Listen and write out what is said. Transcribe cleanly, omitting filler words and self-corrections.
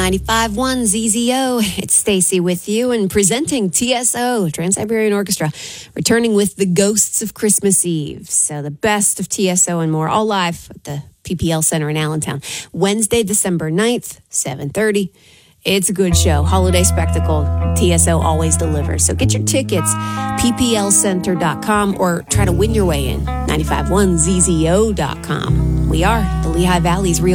95.1 ZZO. It's Stacy with you and presenting TSO, Trans-Siberian Orchestra, returning with the Ghosts of Christmas Eve. So the best of TSO and more, all live at the PPL Center in Allentown. Wednesday, December 9th, 7:30. It's a good show. Holiday spectacle. TSO always delivers. So get your tickets, pplcenter.com, or try to win your way in, 951ZZO.com. We are the Lehigh Valley's real